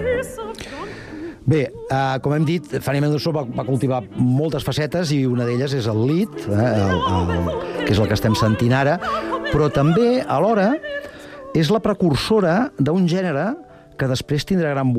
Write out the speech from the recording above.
Bé, com hem dit, Fanny Mendelssohn va cultivar moltes facetes i una d'elles és el lied, que és el que estem sentint ara, però també, alhora, és la precursora d'un gènere que després tindrà gran